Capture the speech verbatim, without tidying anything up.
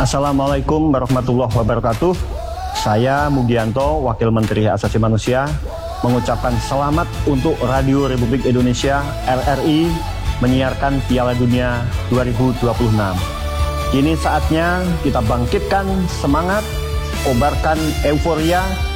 Assalamualaikum warahmatullahi wabarakatuh. Saya Mugianto, Wakil Menteri Hak Asasi Manusia, mengucapkan selamat untuk Radio Republik Indonesia R R I menyiarkan Piala Dunia dua ribu dua puluh enam. Kini saatnya kita bangkitkan semangat, kobarkan euforia,